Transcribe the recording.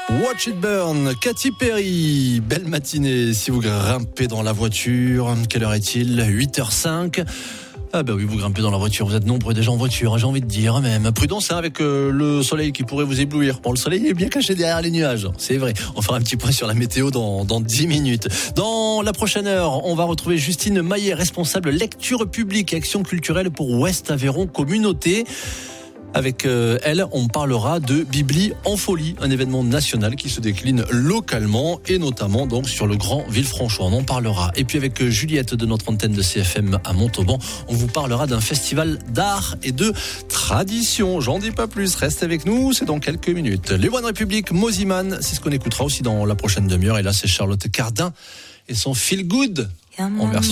Watch It Burn, Katy Perry. Belle matinée si vous grimpez dans la voiture. Quelle heure est-il ? 8h05. Ah bah oui, vous grimpez dans la voiture, vous êtes nombreux déjà en voiture, j'ai envie de dire même. Prudence avec le soleil qui pourrait vous éblouir. Bon, le soleil est bien caché derrière les nuages, c'est vrai. On fera un petit point sur la météo dans 10 minutes. Dans la prochaine heure, on va retrouver Justine Maillet, responsable lecture publique et action culturelle pour Ouest Aveyron Communauté. Avec elle, on parlera de Bibli en folie, un événement national qui se décline localement et notamment donc sur le Grand Villefranche. On en parlera. Et puis avec Juliette de notre antenne de CFM à Montauban, on vous parlera d'un festival d'art et de tradition. J'en dis pas plus, reste avec nous, c'est dans quelques minutes. Les One Republic, Moziman, c'est ce qu'on écoutera aussi dans la prochaine demi-heure. Et là, c'est Charlotte Cardin et son Feel Good en version